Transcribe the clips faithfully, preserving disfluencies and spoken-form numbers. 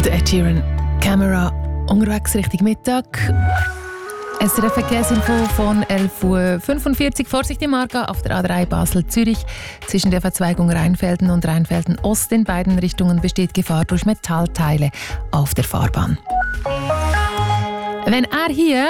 Ed Sheeran, Camera, unterwegs Richtung Mittag. S R F-Verkehrsinfo von elf Uhr fünfundvierzig. Vorsicht im Marga auf der A drei Basel-Zürich. Zwischen der Verzweigung Rheinfelden und Rheinfelden-Ost in beiden Richtungen besteht Gefahr durch Metallteile auf der Fahrbahn. Wenn er hier...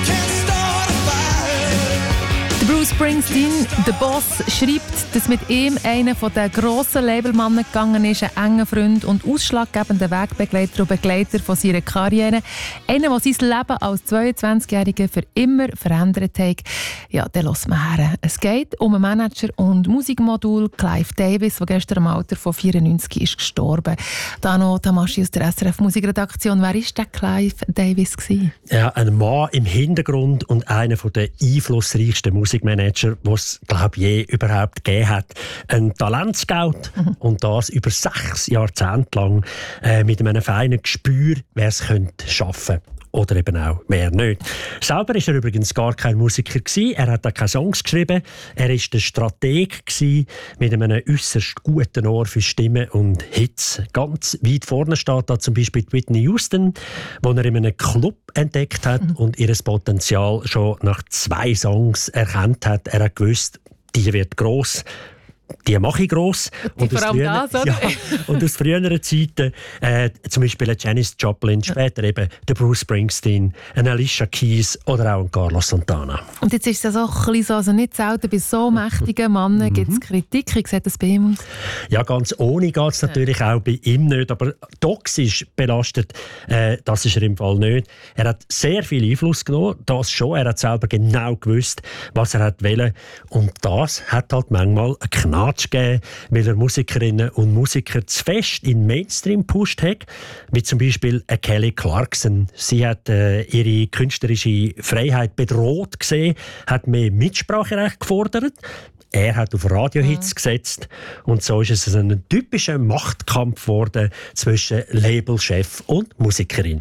Bruce Springsteen, der Boss, schreibt, dass mit ihm einer der grossen Labelmannen gegangen ist, ein enger Freund und ausschlaggebender Wegbegleiter und Begleiter von seiner Karriere. Einer, der sein Leben als zweiundzwanzigjähriger für immer verändert hat. Ja, den lässt man her. Es geht um einen Manager und Musikmodul, Clive Davis, der gestern im Alter von vierundneunzig ist gestorben. Da noch Tamaschi aus der S R F-Musikredaktion. Wer war der Clive Davis gewesen? Ja, ein Mann im Hintergrund und einer der einflussreichsten Musiker. Manager, den es, glaube ich, je überhaupt gegeben hat. Ein Talentscout mhm. und das über sechs Jahrzehnte lang äh, mit einem feinen Gespür, wer es könnte schaffen oder eben auch wer nicht. Selber war er übrigens gar kein Musiker gewesen. Er hat auch keine Songs geschrieben. Er war der Strateg gewesen, mit einem äußerst guten Ohr für Stimmen und Hits. Ganz weit vorne steht da zum Beispiel Whitney Houston, wo er in einem Club entdeckt hat mhm. und ihr Potenzial schon nach zwei Songs erkannt hat. Er hat gewusst, die wird gross. Die mache ich gross. Und aus, früher, das, ja, und aus früheren Zeiten, äh, zum Beispiel Janis Joplin, später ja. eben der Bruce Springsteen, eine Alicia Keys oder auch ein Carlos Santana. Und jetzt ist es so, ein bisschen so, also nicht selten bei so mächtigen Männern gibt es Kritik. Wie sieht das bei ihm aus? Ja, ganz ohne geht es natürlich ja. auch bei ihm nicht. Aber toxisch belastet, äh, das ist er im Fall nicht. Er hat sehr viel Einfluss genommen, das schon. Er hat selber genau gewusst, was er hat wollte. Und das hat halt manchmal eine Knatsch gegeben, weil er Musikerinnen und Musiker zu fest in den Mainstream gepusht hat, wie zum Beispiel Kelly Clarkson. Sie hat äh, ihre künstlerische Freiheit bedroht gesehen, hat mehr Mitspracherecht gefordert. Er hat auf Radiohits mhm. gesetzt und so ist es ein typischer Machtkampf geworden zwischen Labelchef und Musikerin.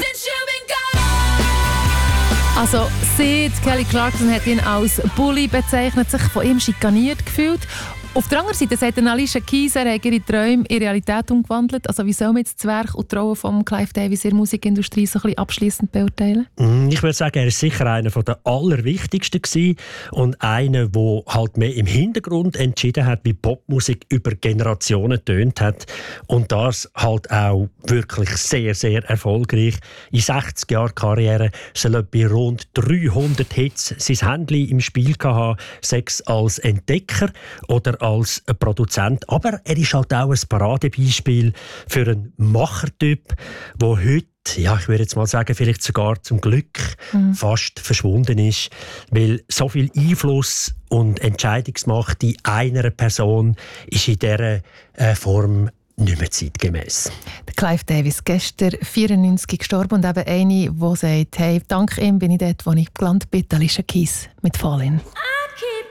Also, sie, Kelly Clarkson, hat ihn als Bully bezeichnet, sich von ihm schikaniert gefühlt. Auf der anderen Seite sagt Alicia Keys, er hat ihre Träume in Realität umgewandelt. Also wie soll man jetzt das Werk und die Rolle von Clive Davis in der Musikindustrie so ein bisschen abschliessend beurteilen? Ich würde sagen, er war sicher einer der allerwichtigsten gewesen und einer, der halt mehr im Hintergrund entschieden hat, wie Popmusik über Generationen tönt hat. Und das halt auch wirklich sehr, sehr erfolgreich. In sechzig Jahren Karriere soll er bei rund dreihundert Hits sein Händchen im Spiel haben, sechs als Entdecker oder als Produzent. Aber er ist halt auch ein Paradebeispiel für einen Machertyp, der heute, ja, ich würde jetzt mal sagen, vielleicht sogar zum Glück mhm. fast verschwunden ist, weil so viel Einfluss und Entscheidungsmacht in einer Person ist in dieser äh, Form nicht mehr zeitgemäss. Clive Davis, gestern vierundneunzig gestorben und eben eine, die sagt, hey, dank ihm bin ich dort, wo ich gelandet bin, Alicia Keys mit Fallin.